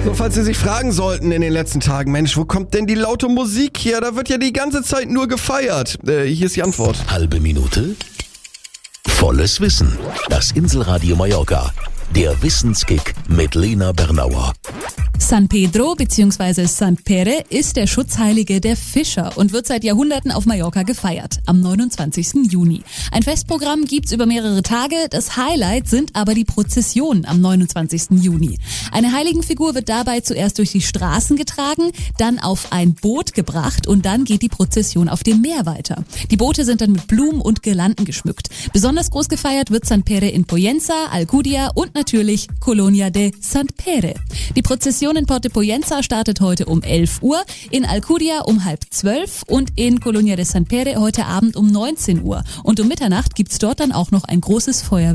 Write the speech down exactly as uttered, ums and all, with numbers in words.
So, falls Sie sich fragen sollten in den letzten Tagen, Mensch, wo kommt denn die laute Musik her? Da wird ja die ganze Zeit nur gefeiert. Äh, hier ist die Antwort. Halbe Minute? Volles Wissen. Das Inselradio Mallorca. Der Wissenskick mit Lena Bernauer. San Pedro bzw. Sant Pere ist der Schutzheilige der Fischer und wird seit Jahrhunderten auf Mallorca gefeiert, am neunundzwanzigsten Juni. Ein Festprogramm gibt's über mehrere Tage, das Highlight sind aber die Prozessionen am neunundzwanzigsten Juni. Eine Heiligenfigur wird dabei zuerst durch die Straßen getragen, dann auf ein Boot gebracht und dann geht die Prozession auf dem Meer weiter. Die Boote sind dann mit Blumen und Girlanden geschmückt. Besonders groß gefeiert wird Sant Pere in Pollença, Alcúdia und natürlich Colonia de Sant Pere. Die Prozession in Port de Pollença startet heute um elf Uhr, in Alcúdia um halb zwölf und in Colonia de Sant Pere heute Abend um neunzehn Uhr. Und um Mitternacht gibt's dort dann auch noch ein großes Feuerwerk.